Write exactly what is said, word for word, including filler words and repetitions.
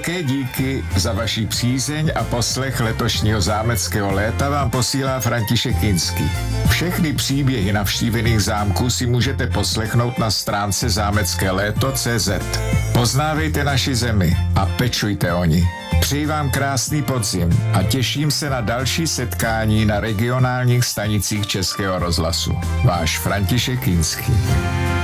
Velké díky za vaši přízeň a poslech letošního zámeckého léta vám posílá František Kinský. Všechny příběhy navštívených zámků si můžete poslechnout na stránce zámecké léto tečka cé zet. Poznávejte naši zemi a pečujte o ní. Přeji vám krásný podzim a těším se na další setkání na regionálních stanicích Českého rozhlasu. Váš František Kinský.